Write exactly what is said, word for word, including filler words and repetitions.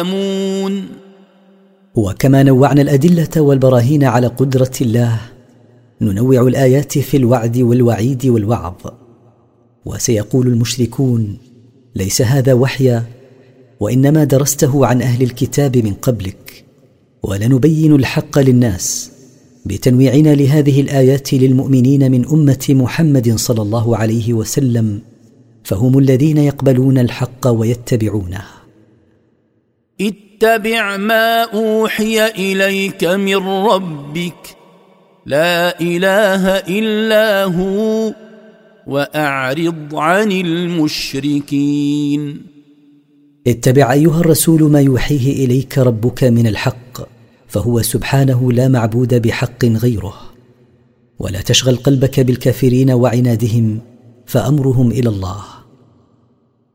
يعلمون. وكما نوعنا الأدلة والبراهين على قدرة الله، ننوع الآيات في الوعد والوعيد والوعظ. وسيقول المشركون: ليس هذا وحيا، وإنما درسته عن أهل الكتاب من قبلك. ولنبين الحق للناس بتنويعنا لهذه الآيات للمؤمنين من أمة محمد صلى الله عليه وسلم، فهم الذين يقبلون الحق ويتبعونه. اتبع ما أوحي إليك من ربك لا إله إلا هو وأعرض عن المشركين. اتبع أيها الرسول ما يوحيه إليك ربك من الحق، فهو سبحانه لا معبود بحق غيره. ولا تشغل قلبك بالكافرين وعنادهم، فأمرهم إلى الله.